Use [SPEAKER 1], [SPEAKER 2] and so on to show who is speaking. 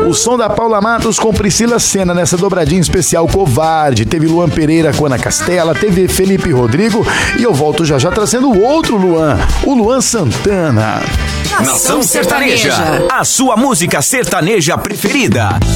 [SPEAKER 1] O som da Paula Matos com Priscila Senna nessa dobradinha especial Covarde. Teve Luan Pereira com Ana Castela, teve Felipe Rodrigo e eu volto já trazendo o outro Luan, o Luan Santana.
[SPEAKER 2] Nação Sertaneja, a sua música sertaneja preferida.